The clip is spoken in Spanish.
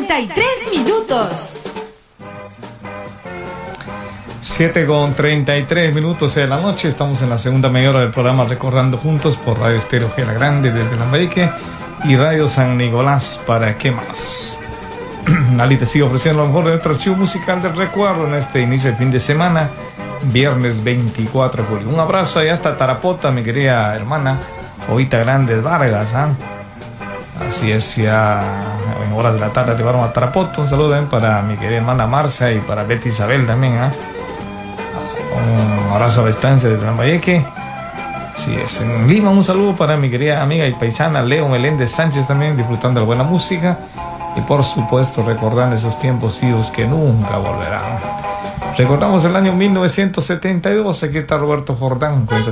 33 minutos. 7:33 de la noche. Estamos en la segunda media hora del programa Recordando Juntos por Radio Estéreo Gela Grande desde Lambayeque y Radio San Nicolás para qué más. Ali te sigo ofreciendo lo mejor de nuestro archivo musical del recuerdo en este inicio de fin de semana, viernes 24 de julio. Un abrazo allá hasta Tarapota, mi querida hermana Jovita Grandes Vargas, ¿eh? Así es, ya en horas de la tarde arribaron a Tarapota. Un saludo también para mi querida hermana Marcia y para Betty Isabel también, ¿eh? Un abrazo a distancia desde Lambayeque. Así es, en Lima un saludo para mi querida amiga y paisana Leo Meléndez Sánchez también, disfrutando de la buena música y por supuesto recordando esos tiempos idos que nunca volverán. Recordamos el año 1972, aquí está Roberto Jordán con esta